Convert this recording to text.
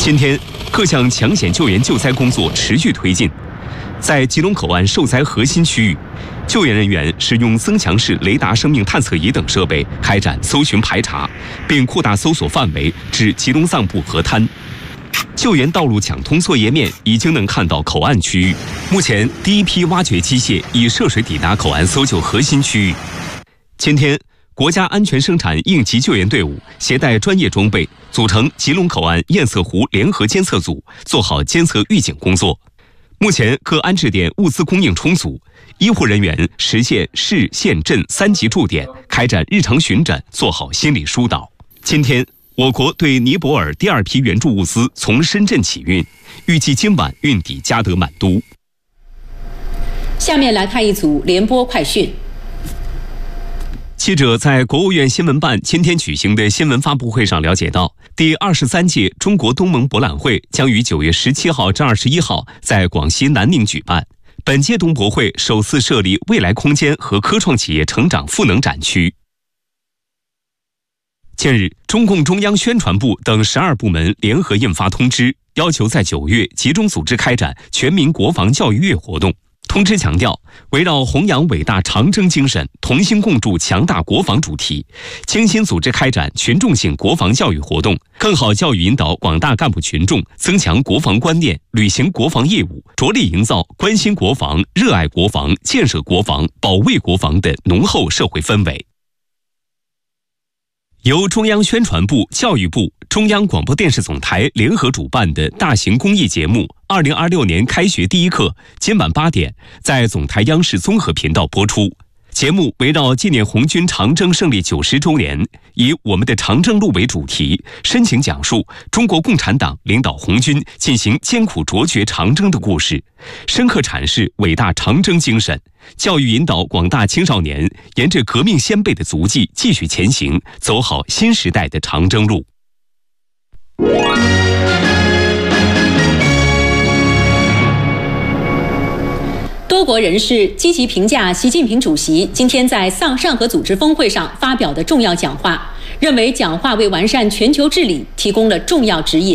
今天，各项抢险救援救灾工作持续推进。在吉隆口岸受灾核心区域，救援人员使用增强式雷达生命探测仪等设备开展搜寻排查，并扩大搜索范围至吉隆藏布河滩。救援道路抢通作业面已经能看到口岸区域。目前，第一批挖掘机械已涉水抵达口岸搜救核心区域。今天，国家安全生产应急救援队伍携带专业装备，组成吉隆口岸堰塞湖联合监测组，做好监测预警工作。目前，各安置点物资供应充足，医护人员实现市县镇3级驻点，开展日常巡诊，做好心理疏导。今天，我国对尼泊尔第2批援助物资从深圳起运，预计今晚运抵加德满都。 下面来看一组联播快讯。 记者在国务院新闻办今天举行的新闻发布会上了解到，第23届中国东盟博览会将于9月17号至21号在广西南宁举办。本届东博会首次设立未来空间和科创企业成长赋能展区。近日，中共中央宣传部等12部门联合印发通知，要求在9月集中组织开展全民国防教育月活动。通知强调，围绕弘扬伟大长征精神，同心共筑强大国防主题，精心组织开展群众性国防教育活动，更好教育引导广大干部群众增强国防观念，履行国防业务，着力营造关心国防、热爱国防、建设国防、保卫国防的浓厚社会氛围。由中央宣传部、教育部、中央广播电视总台联合主办的大型公益节目2026年开学第一课今晚8点在总台央视综合频道播出。节目围绕纪念红军长征胜利90周年，以我们的长征路为主题，深情讲述中国共产党领导红军进行艰苦卓绝长征的故事，深刻阐释伟大长征精神，教育引导广大青少年沿着革命先辈的足迹继续前行，走好新时代的长征路。 多国人士积极评价习近平主席今天在上合组织峰会上发表的重要讲话，认为讲话为完善全球治理提供了重要指引。